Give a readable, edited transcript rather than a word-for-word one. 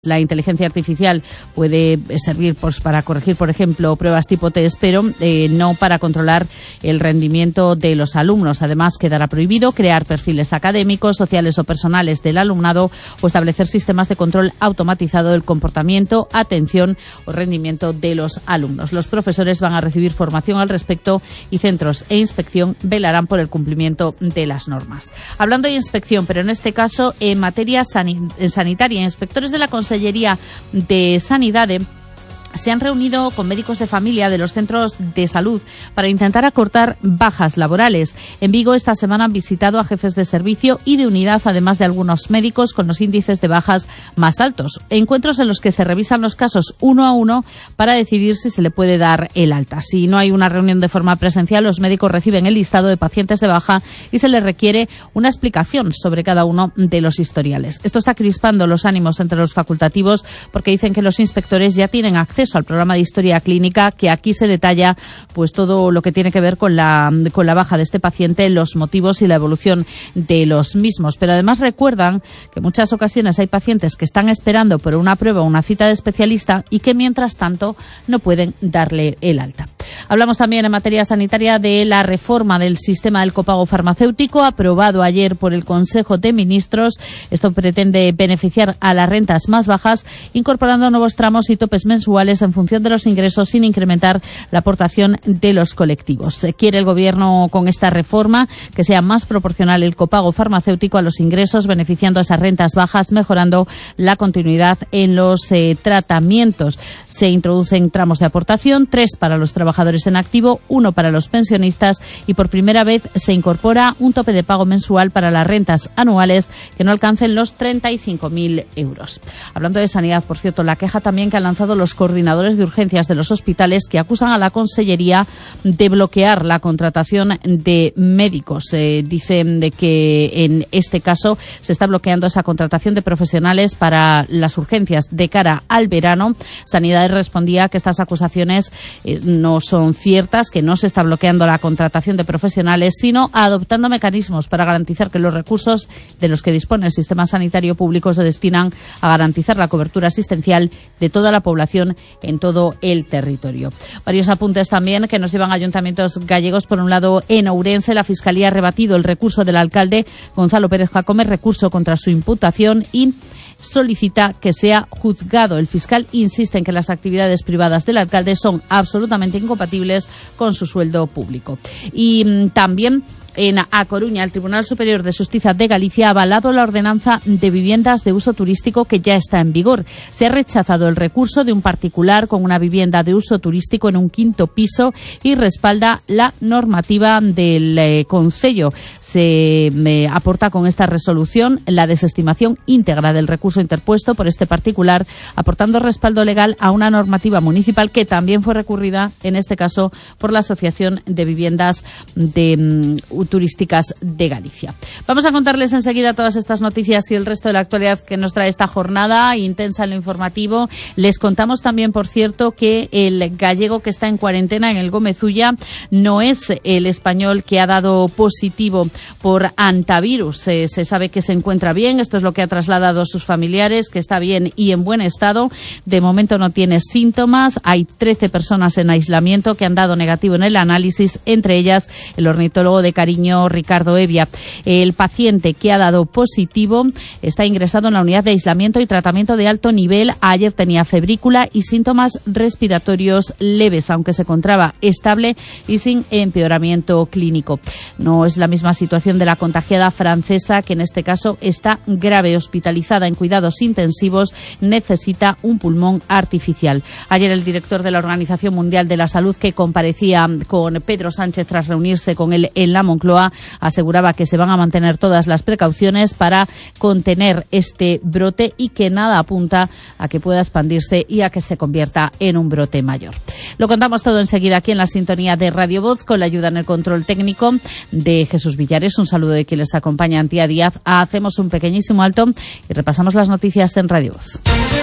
La inteligencia artificial puede servir para corregir, por ejemplo, pruebas tipo test, pero no para controlar el rendimiento de los alumnos. Además, quedará prohibido crear perfiles académicos, sociales o personales del alumnado o establecer sistemas de control automatizado del comportamiento, atención o rendimiento de los alumnos. Los profesores van a recibir formación al respecto y centros e inspección velarán por el cumplimiento de las normas. Hablando de inspección, pero en este caso en materia sanitaria, inspectores de la Consellería de Sanidad se han reunido con médicos de familia de los centros de salud para intentar acortar bajas laborales. En Vigo esta semana han visitado a jefes de servicio y de unidad, además de algunos médicos con los índices de bajas más altos. Encuentros en los que se revisan los casos uno a uno para decidir si se le puede dar el alta. Si no hay una reunión de forma presencial, los médicos reciben el listado de pacientes de baja y se les requiere una explicación sobre cada uno de los historiales. Esto está crispando los ánimos entre los facultativos porque dicen que los inspectores ya tienen acceso al programa de historia clínica, que aquí se detalla pues todo lo que tiene que ver con la baja de este paciente, los motivos y la evolución de los mismos. Pero además recuerdan que en muchas ocasiones hay pacientes que están esperando por una prueba o una cita de especialista y que mientras tanto no pueden darle el alta. Hablamos también en materia sanitaria de la reforma del sistema del copago farmacéutico aprobado ayer por el Consejo de Ministros. Esto pretende beneficiar a las rentas más bajas, incorporando nuevos tramos y topes mensuales en función de los ingresos sin incrementar la aportación de los colectivos. Quiere el Gobierno con esta reforma que sea más proporcional el copago farmacéutico a los ingresos, beneficiando a esas rentas bajas, mejorando la continuidad en los tratamientos. Se introducen tramos de aportación, 3 para los trabajadores en activo, 1 para los pensionistas y por primera vez se incorpora un tope de pago mensual para las rentas anuales que no alcancen los 35.000 euros. Hablando de sanidad, por cierto, la queja también que han lanzado los coordinadores de urgencias de los hospitales que acusan a la Consellería de bloquear la contratación de médicos. Dicen de que en este caso se está bloqueando esa contratación de profesionales para las urgencias de cara al verano. Sanidad respondía que estas acusaciones no son ciertas, que no se está bloqueando la contratación de profesionales, sino adoptando mecanismos para garantizar que los recursos de los que dispone el sistema sanitario público se destinan a garantizar la cobertura asistencial de toda la población en todo el territorio. Varios apuntes también que nos llevan a ayuntamientos gallegos. Por un lado, en Ourense, la Fiscalía ha rebatido el recurso del alcalde Gonzalo Pérez Jacome, recurso contra su imputación, y solicita que sea juzgado. El fiscal insiste en que las actividades privadas del alcalde son absolutamente incompatibles con su sueldo público. Y también en A Coruña, el Tribunal Superior de Justicia de Galicia ha avalado la ordenanza de viviendas de uso turístico que ya está en vigor. Se ha rechazado el recurso de un particular con una vivienda de uso turístico en un 5º piso y respalda la normativa del Concello. Se aporta con esta resolución la desestimación íntegra del recurso interpuesto por este particular, aportando respaldo legal a una normativa municipal que también fue recurrida, en este caso, por la Asociación de Viviendas Turísticas de Galicia. Vamos a contarles enseguida todas estas noticias y el resto de la actualidad que nos trae esta jornada intensa en lo informativo. Les contamos también, por cierto, que el gallego que está en cuarentena en el Gómez Ulla no es el español que ha dado positivo por antivirus. Se sabe que se encuentra bien, esto es lo que ha trasladado a sus familiares, que está bien y en buen estado. De momento no tiene síntomas. Hay 13 personas en aislamiento que han dado negativo en el análisis, entre ellas el ornitólogo de Cariño, Ricardo Evia. El paciente que ha dado positivo está ingresado en la unidad de aislamiento y tratamiento de alto nivel. Ayer tenía febrícula y síntomas respiratorios leves, aunque se encontraba estable y sin empeoramiento clínico. No es la misma situación de la contagiada francesa, que en este caso está grave, hospitalizada en cuidados intensivos, necesita un pulmón artificial. Ayer el director de la Organización Mundial de la Salud, que comparecía con Pedro Sánchez tras reunirse con él en la Moncloa, aseguraba que se van a mantener todas las precauciones para contener este brote y que nada apunta a que pueda expandirse y a que se convierta en un brote mayor. Lo contamos todo enseguida aquí en la sintonía de Radio Voz, con la ayuda en el control técnico de Jesús Villares. Un saludo de quien les acompaña, Antía Díaz. Hacemos un pequeñísimo alto y repasamos las noticias en Radio Voz.